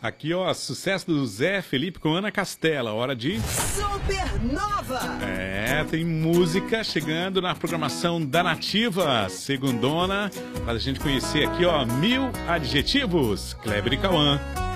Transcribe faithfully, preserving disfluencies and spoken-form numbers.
Aqui, ó, sucesso do Zé Felipe com Ana Castela, hora de... Supernova! É, tem música chegando na programação da Nativa, segundona, para a gente conhecer aqui, ó, Mil Adjetivos, Kleber e Cauã.